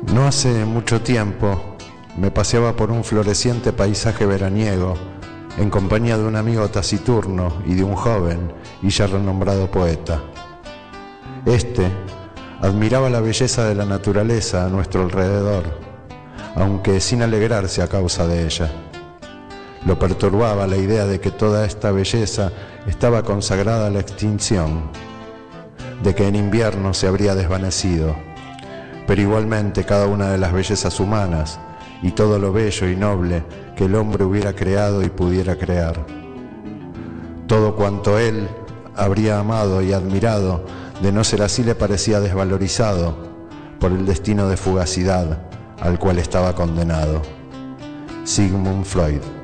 No hace mucho tiempo me paseaba por un floreciente paisaje veraniego en compañía de un amigo taciturno y de un joven y ya renombrado poeta. Este admiraba la belleza de la naturaleza a nuestro alrededor, aunque sin alegrarse a causa de ella. Lo perturbaba la idea de que toda esta belleza estaba consagrada a la extinción, de que en invierno se habría desvanecido. Pero igualmente cada una de las bellezas humanas y todo lo bello y noble que el hombre hubiera creado y pudiera crear. Todo cuanto él habría amado y admirado, de no ser así le parecía desvalorizado por el destino de fugacidad al cual estaba condenado. Sigmund Freud.